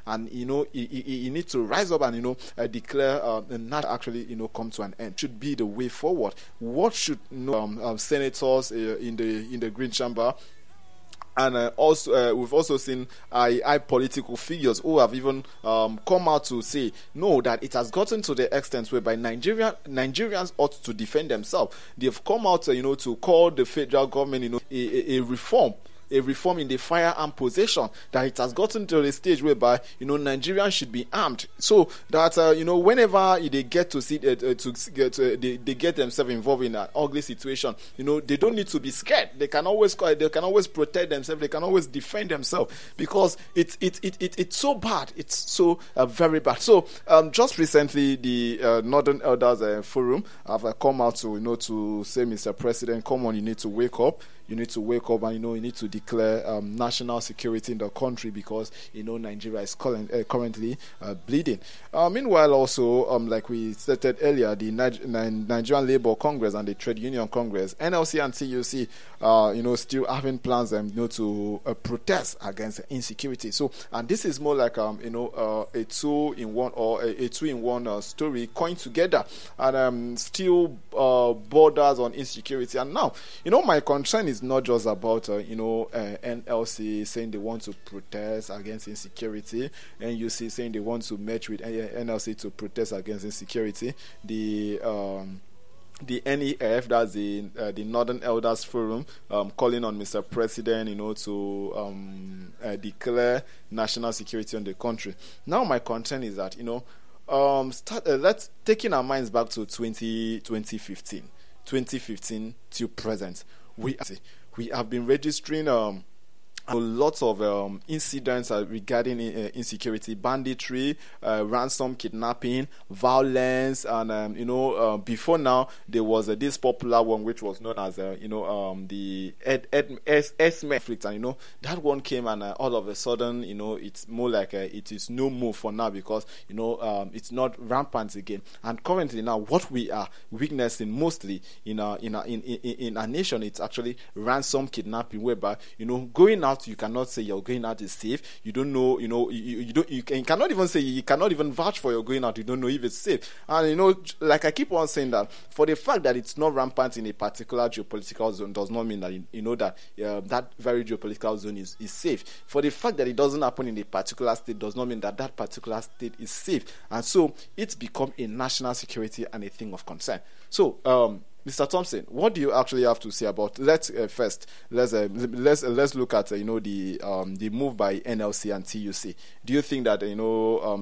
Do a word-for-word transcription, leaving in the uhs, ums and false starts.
and you know he, he, he needs to rise up and you know uh, declare uh, and not actually you know come to an end. Should be the way forward. What should you know, um, um, senators uh, in the in the Green Chamber. And uh, also, uh, we've also seen uh, high political figures who have even um, come out to say no, that it has gotten to the extent whereby Nigeria Nigerians ought to defend themselves. They've come out, uh, you know, to call the federal government, you know, a, a, a reform. A reform in the firearm possession, that it has gotten to the stage whereby you know Nigerians should be armed, so that uh, you know whenever they get to see uh, to get uh, they, they get themselves involved in an ugly situation, you know they don't need to be scared. They can always they can always protect themselves. They can always defend themselves, because it's it, it, it, it's so bad. It's so uh, very bad. So um, just recently, the uh, Northern Elders uh, Forum have uh, come out to you know to say, Mister President, come on, you need to wake up. You need to wake up and, you know, you need to declare um, national security in the country, because, you know, Nigeria is current, uh, currently uh, bleeding. Uh, meanwhile, also, um, like we stated earlier, the Niger- Nigerian Labour Congress and the Trade Union Congress, N L C and T U C, uh, you know, still having plans, um, you know, to uh, protest against insecurity. So, and this is more like, um, you know, uh, a two-in-one or a, a two-in-one uh, story coined together, and um, still uh, borders on insecurity. And now, you know, my concern is It's not just about uh, you know uh, N L C saying they want to protest against insecurity, and you see saying they want to match with N L C to protest against insecurity. The um, the N E F, that's the uh, the Northern Elders Forum, um, calling on Mister President, you know, to um, uh, declare national security on the country. Now, my concern is that you know, um, start uh, let's taking our minds back to twenty fifteen to present. We we have been registering um, lots of um, incidents uh, regarding uh, insecurity, banditry, uh, ransom, kidnapping, violence, and um, you know uh, before now there was uh, this popular one which was known as uh, you know um, the Ed, Ed, S, Esme conflict, and you know that one came, and uh, all of a sudden you know it's more like uh, it is no more for now, because you know um, it's not rampant again. And currently now what we are witnessing mostly in our in our in, in, in our nation, it's actually ransom, kidnapping, whereby you know going out, you cannot say you're going out is safe. You don't know, you know, you, you don't, you, can, you cannot even say, you cannot even vouch for your going out. You don't know if it's safe. And you know, like I keep on saying that, for the fact that it's not rampant in a particular geopolitical zone does not mean that you, you know that uh, that very geopolitical zone is, is safe. For the fact that it doesn't happen in a particular state does not mean that that particular state is safe. And so it's become a national security and a thing of concern. So, um, Mister Thompson, what do you actually have to say about? Let's uh, first let's uh, let's uh, let's look at uh, you know the um, the move by N L C and T U C. Do you think that you know um,